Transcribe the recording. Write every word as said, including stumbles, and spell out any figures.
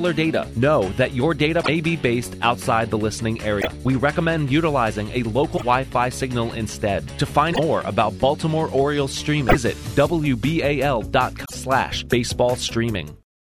data. Know that your data may be based outside the listening area. We recommend utilizing a local Wi-Fi signal instead. To find more about Baltimore Orioles streaming, visit W B A L dot com slash baseball streaming.